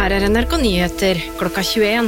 Her NRK Nyheter klokka 21.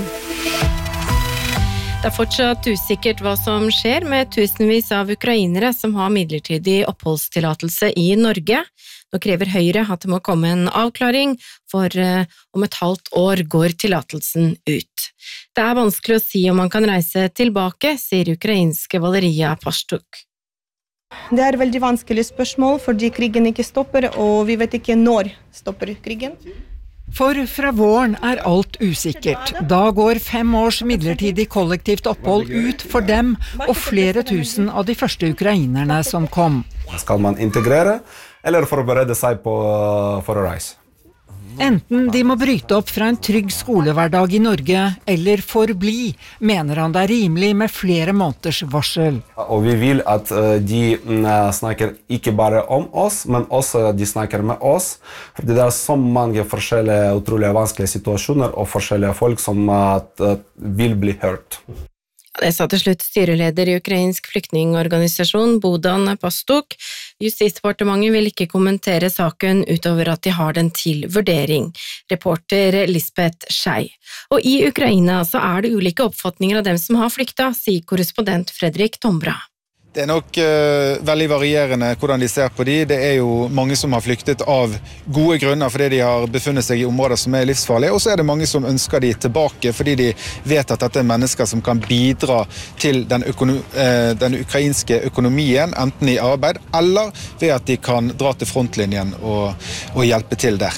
Det fortsatt usikkert hva som skjer med tusenvis av ukrainere som har midlertidig oppholdstillatelse i Norge. Nå krever Høyre at det må komme en avklaring, for om et halvt år går tillatelsen ut. Det er vanskelig å si om man kan reise tilbake, sier ukrainske Valeria Pastuk. Det er et veldig vanskelig spørsmål, fordi krigen ikke stopper, og vi vet ikke når stopper krigen. For fra våren er alt usikkert. Da går 5 års midlertidig kollektivt opphold ut for dem og flere tusen av de første ukrainerne som kom. Skal man integrere, eller forberede seg for å reise? Enten de må bryte opp fra en trygg skolehverdag i Norge, eller forbli, mener han det er rimelig med flere måneders varsel. Og vi vil at de snakker ikke bare om oss, men også de snakker med oss. Fordi det er så mange forskjellige, utrolig vanskelige situasjoner og forskjellige folk som vil bli hørt. Det sa til slutt styreleder i ukrainsk flyktningorganisasjon Bohdan Pastuk. Justisdepartementet vil ikke kommentere saken utover at de har den til vurdering. Reporter Lisbeth Schei. Og i Ukraina så er det ulike oppfatninger av dem som har flykta, sier korrespondent Fredrik Tombra. Det er nok veldig varierende hvordan de ser på de. Det er jo mange som har flyktet av gode grunner fordi de har befunnet seg i områder som er livsfarlige, og så er det mange som ønsker de tilbake fordi de vet at dette er mennesker som kan bidra til den ukrainske økonomien, enten i arbeid eller ved at de kan dra til frontlinjen og hjelpe til der.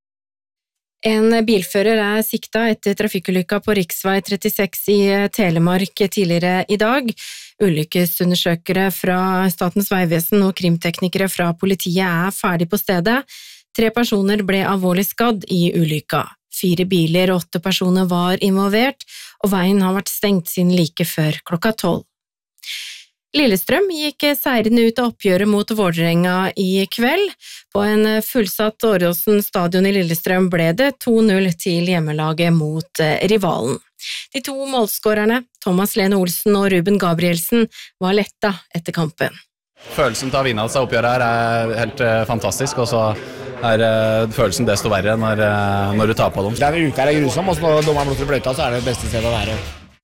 En bilfører er sikta etter trafikkulykka på riksvei 36 i Telemark tidligere i dag. Ulykkesundersøkere fra Statens vegvesen og krimteknikere fra politiet er ferdig på stedet. 3 personer ble alvorlig skadd i ulykka. 4 biler og 8 personer var involvert, og veien har vært stengt siden like før klokka 12. Lillestrøm gikk seirende ut av oppgjøret mot Vålerenga i kveld. På en fullsatt Åråsen stadion i Lillestrøm ble det 2-0 til hjemmelaget mot rivalen. De 2 målskårerne, Thomas Lene Olsen og Ruben Gabrielsen, var letta etter kampen. Følelsen til å vinne seg oppgjøret her er helt fantastisk, og så er følelsen desto verre når du tar på dem. Denne uka er grusom, og når dommeren blåser fløyta, så er det beste stedet å være.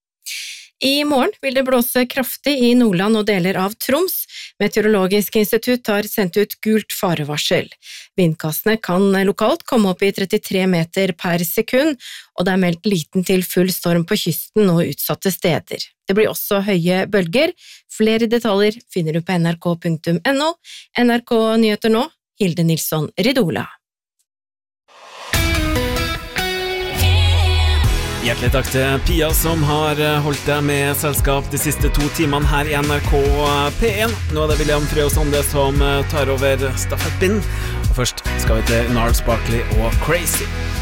I morgen vil det blåse kraftig i Nordland og deler av Troms. Meteorologisk institutt har sendt ut gult farevarsel. Vindkastene kan lokalt komme opp i 33 meter per sekund, og det er meldt liten til full storm på kysten og utsatte steder. Det blir også høye bølger. Flere detaljer finner du på nrk.no. NRK Nyheter nå, Hilde Nilsson Ridola. Hjertelig takk til Pia som har holdt deg med selskap de siste 2 timene her i NRK P1. Nå er det William Frø Sande som tar over stafettpinnen. Og først skal vi til Gnarls Barkley og Crazy.